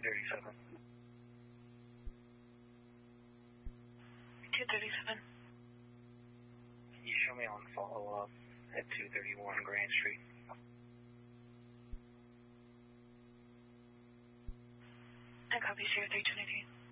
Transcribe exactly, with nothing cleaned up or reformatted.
thirty-seven. two thirty-seven. You show me on follow-up at two thirty-one Grand Street. I copy, Sierra three twenty-three.